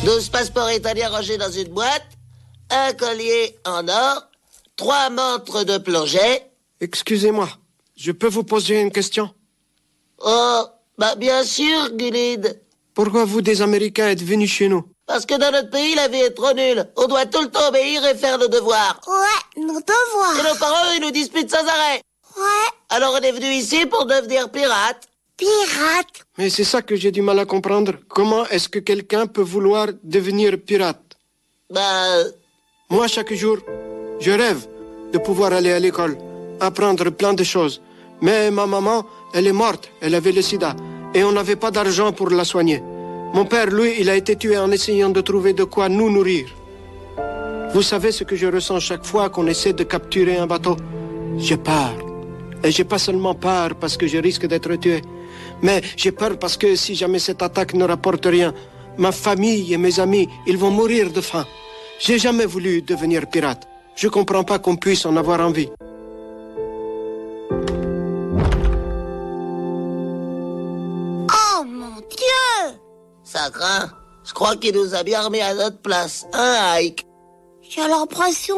12 passeports italiens rangés dans une boîte, un collier en or, 3 montres de plongée. Excusez-moi, je peux vous poser une question? Oh, bah bien sûr, Gulid. Pourquoi vous, des Américains, êtes venus chez nous? Parce que dans notre pays, la vie est trop nulle. On doit tout le temps obéir et faire nos devoirs. Ouais, nos devoirs. Et nos parents, ils nous disputent sans arrêt. Ouais. Alors on est venu ici pour devenir pirate. Pirate. Mais c'est ça que j'ai du mal à comprendre. Comment est-ce que quelqu'un peut vouloir devenir pirate? Moi, chaque jour, je rêve de pouvoir aller à l'école, apprendre plein de choses. Mais ma maman, elle est morte, elle avait le sida. Et on n'avait pas d'argent pour la soigner. Mon père, lui, il a été tué en essayant de trouver de quoi nous nourrir. Vous savez ce que je ressens chaque fois qu'on essaie de capturer un bateau? J'ai peur. Et j'ai pas seulement peur parce que je risque d'être tué, mais j'ai peur parce que si jamais cette attaque ne rapporte rien, ma famille et mes amis, ils vont mourir de faim. J'ai jamais voulu devenir pirate. Je comprends pas qu'on puisse en avoir envie. Oh mon Dieu! Ça craint. Je crois qu'il nous a bien remis à notre place. Hein, Ike? J'ai l'impression